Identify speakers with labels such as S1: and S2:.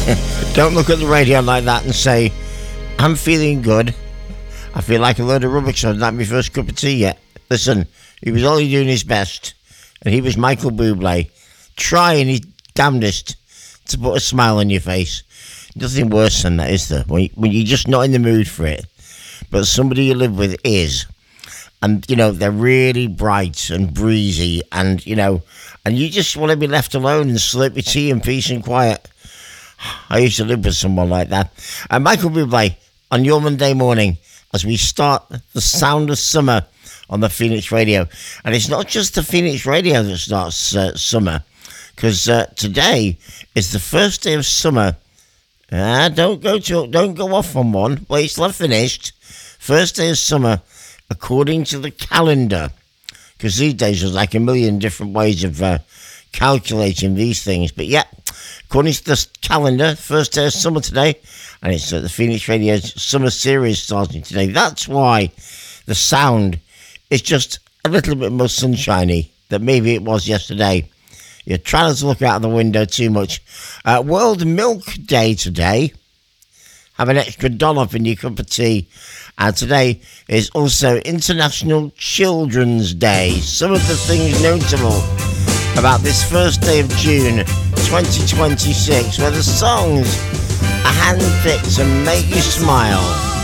S1: Don't look at the radio like that and say, I'm feeling good. I feel like a load of rubbish. So I've not had my first cup of tea yet. Listen, he was only doing his best. And he was Michael Bublé, trying his damnedest to put a smile on your face. Nothing worse than that, is there? When you're just not in the mood for it. But somebody you live with is. And, you know, they're really bright and breezy. And, you know, and you just want to be left alone and slurp your tea in peace and quiet. I used to live with someone like that. And Michael Bublé, on your Monday morning, as we start the sound of summer on the Phoenix Radio. And it's not just the Phoenix Radio that starts summer, because today is the first day of summer. Don't go off on one. Well, it's not finished. First day of summer, according to the calendar, because these days there's like a million different ways of calculating these things. But yeah, according to the calendar, first day of summer today, and it's the Phoenix Radio Summer Series starting today. That's why the sound is just a little bit more sunshiny than maybe it was yesterday. You're trying not to look out the window too much. World Milk Day today. Have an extra dollop in your cup of tea. And today is also International Children's Day. Some of the things notable about this first day of June 2026, where the songs are handpicked to make you smile.